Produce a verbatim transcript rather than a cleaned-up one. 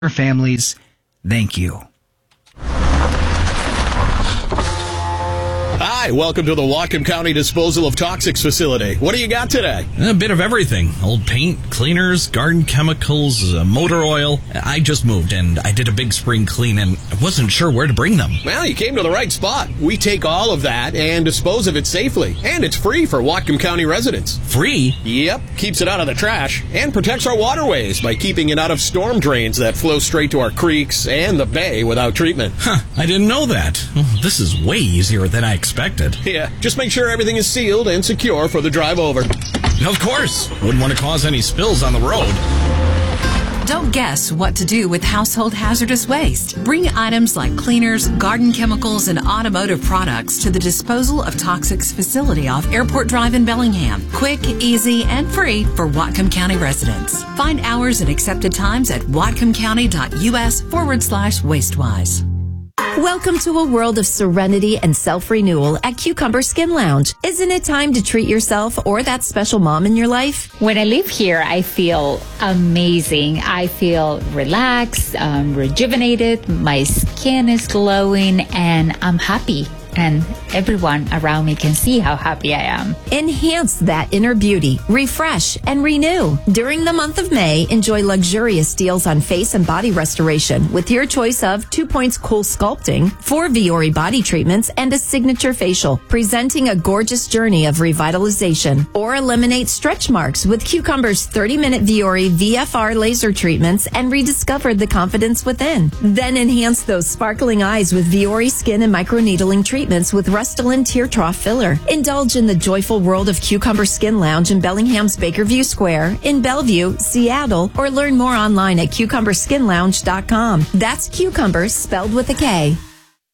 families, thank you. Hi, welcome to the Whatcom County Disposal of Toxics facility. What do you got today? A bit of everything. Old paint, cleaners, garden chemicals, uh, motor oil. I just moved and I did a big spring clean and I wasn't sure where to bring them. Well, you came to the right spot. We take all of that and dispose of it safely. And it's free for Whatcom County residents. Free? Yep. Keeps it out of the trash and protects our waterways by keeping it out of storm drains that flow straight to our creeks and the bay without treatment. Huh, I didn't know that. Oh, this is way easier than I expected. Yeah, just make sure everything is sealed and secure for the drive over. Of course. Wouldn't want to cause any spills on the road. Don't guess what to do with household hazardous waste. Bring items like cleaners, garden chemicals, and automotive products to the Disposal of Toxics facility off Airport Drive in Bellingham. Quick, easy, and free for Whatcom County residents. Find hours and accepted times at whatcomcounty.us forward slash wastewise. Welcome to a world of serenity and self-renewal at Cucumber Skin Lounge. Isn't it time to treat yourself or that special mom in your life? When I live here, I feel amazing. I feel relaxed, um, rejuvenated, my skin is glowing, and I'm happy. And everyone around me can see how happy I am. Enhance that inner beauty, refresh, and renew. During the month of May, enjoy luxurious deals on face and body restoration with your choice of Two Points Cool Sculpting, four Viore body treatments, and a signature facial, presenting a gorgeous journey of revitalization. Or eliminate stretch marks with Cucumber's thirty-minute Viore V F R laser treatments and rediscover the confidence within. Then enhance those sparkling eyes with Viore skin and microneedling treatments. Treatments with Restylane Tear Trough Filler. Indulge in the joyful world of Cucumber Skin Lounge in Bellingham's Bakerview Square, in Bellevue, Seattle, or learn more online at cucumber skin lounge dot com. That's cucumber spelled with a K.